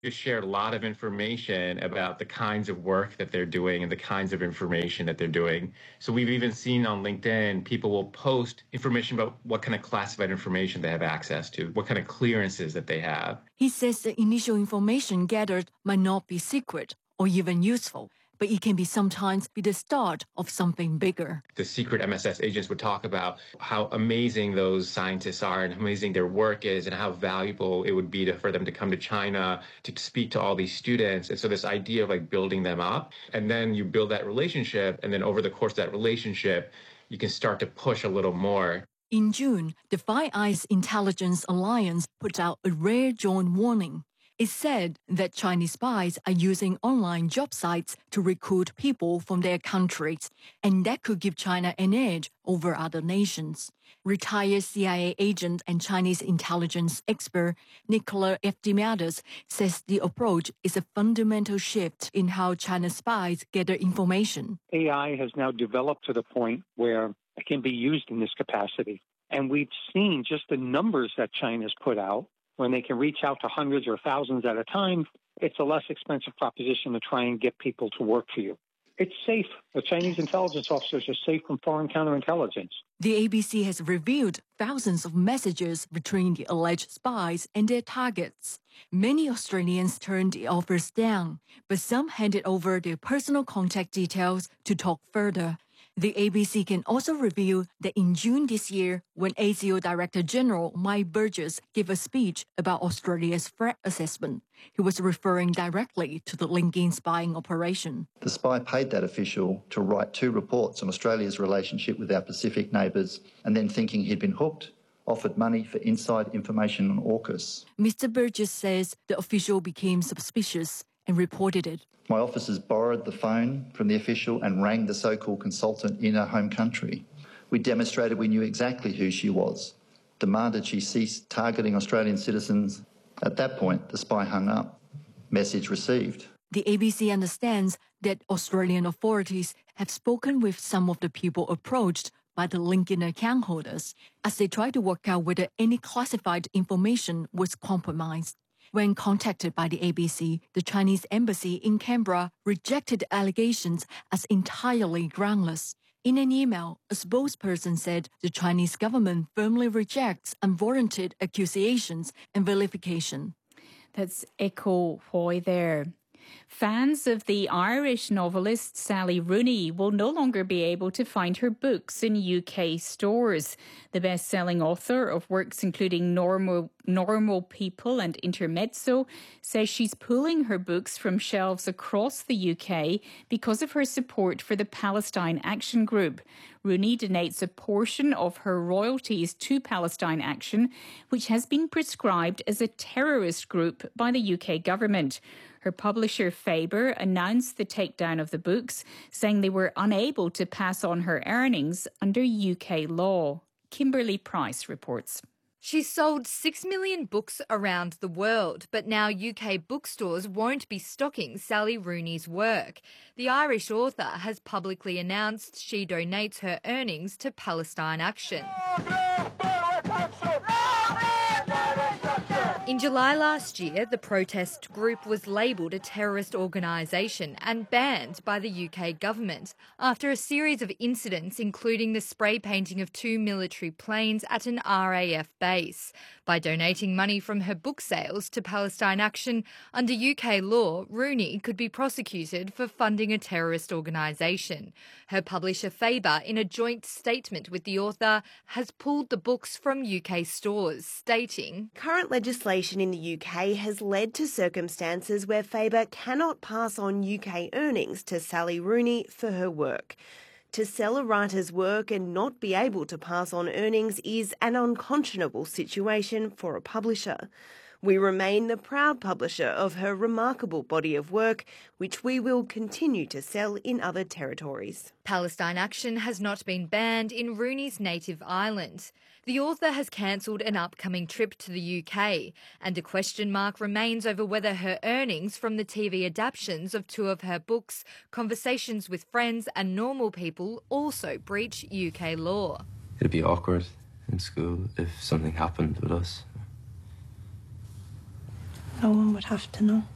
Just shared a lot of information about the kinds of work that they're doing and the kinds of information that they're doing. So we've even seen on LinkedIn, people will post information about what kind of classified information they have access to, what kind of clearances that they have. He says the initial information gathered might not be secret or even useful, but it can sometimes be the start of something bigger. The secret MSS agents would talk about how amazing those scientists are and how amazing their work is and how valuable it would be for them to come to China to speak to all these students. And so this idea of like building them up, and then you build that relationship, and then over the course of that relationship, you can start to push a little more. In June, the Five Eyes Intelligence Alliance put out a rare joint warning. It said that Chinese spies are using online job sites to recruit people from their countries, and that could give China an edge over other nations. Retired CIA agent and Chinese intelligence expert Nicola Eftimades says the approach is a fundamental shift in how China's spies gather information. AI has now developed to the point where it can be used in this capacity. And we've seen just the numbers that China's put out. When they can reach out to hundreds or thousands at a time, it's a less expensive proposition to try and get people to work for you. It's safe. The Chinese intelligence officers are safe from foreign counterintelligence. The ABC has revealed thousands of messages between the alleged spies and their targets. Many Australians turned the offers down, but some handed over their personal contact details to talk further. The ABC can also reveal that in June this year, when ASIO Director General Mike Burgess gave a speech about Australia's threat assessment, he was referring directly to the LinkedIn spying operation. The spy paid that official to write 2 reports on Australia's relationship with our Pacific neighbours, and then thinking he'd been hooked, offered money for inside information on AUKUS. Mr. Burgess says the official became suspicious and reported it. My officers borrowed the phone from the official and rang the so-called consultant in her home country. We demonstrated we knew exactly who she was, demanded she cease targeting Australian citizens. At that point, the spy hung up. Message received. The ABC understands that Australian authorities have spoken with some of the people approached by the LinkedIn account holders as they try to work out whether any classified information was compromised. When contacted by the ABC, the Chinese embassy in Canberra rejected the allegations as entirely groundless. In an email, a spokesperson said the Chinese government firmly rejects unwarranted accusations and vilification. That's Echo Hoy there. Fans of the Irish novelist Sally Rooney will no longer be able to find her books in UK stores. The best-selling author of works including Normal People and Intermezzo says she's pulling her books from shelves across the UK because of her support for the Palestine Action Group. Rooney donates a portion of her royalties to Palestine Action, which has been prescribed as a terrorist group by the UK government. Her publisher Faber announced the takedown of the books, saying they were unable to pass on her earnings under UK law. Kimberly Price reports. She's sold 6 million books around the world, but now UK bookstores won't be stocking Sally Rooney's work. The Irish author has publicly announced she donates her earnings to Palestine Action. In July last year, the protest group was labelled a terrorist organisation and banned by the UK government after a series of incidents, including the spray painting of 2 military planes at an RAF base. By donating money from her book sales to Palestine Action, under UK law, Rooney could be prosecuted for funding a terrorist organisation. Her publisher Faber, in a joint statement with the author, has pulled the books from UK stores, stating, "Current legislation in the UK has led to circumstances where Faber cannot pass on UK earnings to Sally Rooney for her work. To sell a writer's work and not be able to pass on earnings is an unconscionable situation for a publisher. We remain the proud publisher of her remarkable body of work, which we will continue to sell in other territories." Palestine Action has not been banned in Rooney's native island. The author has cancelled an upcoming trip to the UK, and a question mark remains over whether her earnings from the TV adaptations of 2 of her books, Conversations with Friends and Normal People, also breach UK law. It'd be awkward in school if something happened with us. No one would have to know.